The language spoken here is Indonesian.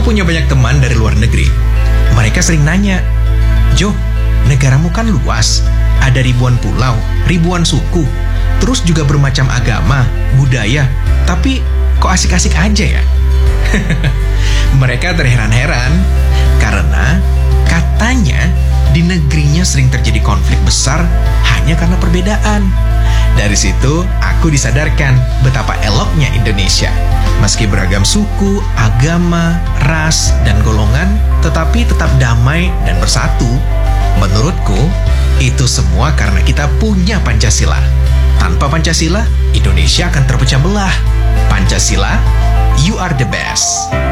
Aku punya banyak teman dari luar negeri. Mereka sering nanya, "Jo, negaramu kan luas, ada ribuan pulau, ribuan suku, terus juga bermacam agama, budaya, tapi kok asik-asik aja ya?" Mereka terheran-heran karena katanya di negerinya sering terjadi konflik besar hanya karena perbedaan. Dari situ, aku disadarkan betapa eloknya Indonesia. Meski beragam suku, agama, ras, dan golongan, tetapi tetap damai dan bersatu. Menurutku, itu semua karena kita punya Pancasila. Tanpa Pancasila, Indonesia akan terpecah belah. Pancasila, you are the best.